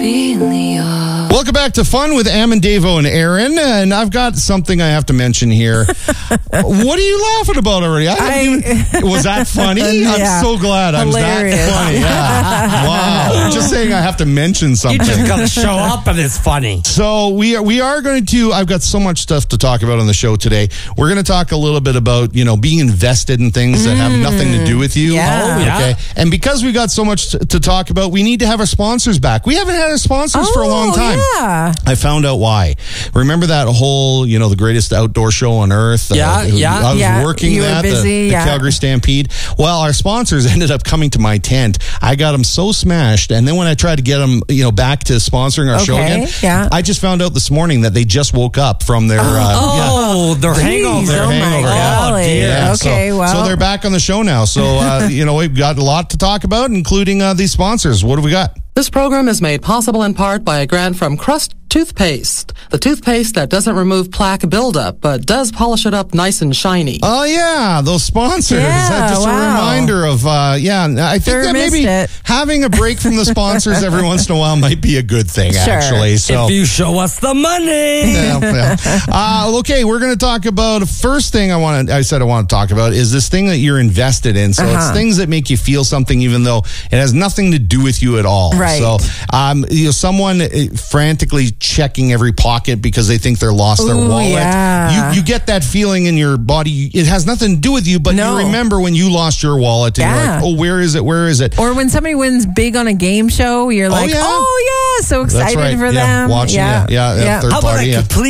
Welcome back to Fun with Am and Davo and Aaron. And I've got something I have to mention here. What are you laughing about already? Was that funny? Yeah. I'm so glad. Hilarious. I'm that funny. Yeah. Wow. I'm just saying I have to mention something. You just got to show up and it's funny. So we are going to, I've got so much stuff to talk about on the show today. We're going to talk a little bit about, being invested in things that have nothing to do with you. Yeah. Oh, yeah. Okay. And because we got so much to talk about, we need to have our sponsors back. We haven't had our sponsors for a long time. Yeah. I found out why. Remember that whole, the greatest outdoor show on earth? Yeah. I was working you were that, busy, the Calgary Stampede. Well, our sponsors ended up coming to my tent. I got them so smashed. And then when I tried to get them, back to sponsoring our show again, I just found out this morning that they just woke up from their, their hangover. Their hangover. God. Oh, dear. Yeah, Okay, so they're back on the show now. So, we've got a lot to talk about, including these sponsors. What do we got? This program is made possible in part by a grant from Crust Toothpaste, the toothpaste that doesn't remove plaque buildup, but does polish it up nice and shiny. Oh, yeah, those sponsors. Yeah, Just a reminder of, I think that maybe having a break from the sponsors every once in a while might be a good thing, actually. So, if you show us the money. Okay, we're going to talk about, the first thing I said I want to talk about is this thing that you're invested in. So it's things that make you feel something even though it has nothing to do with you at all. Right. So, someone frantically checking every pocket because they think they're lost their wallet. Yeah. You get that feeling in your body. It has nothing to do with you, but you remember when you lost your wallet and you're like, oh, where is it? Where is it? Or when somebody wins big on a game show, you're like, so excited for them. Watching it. Yeah. Third How about party. a complete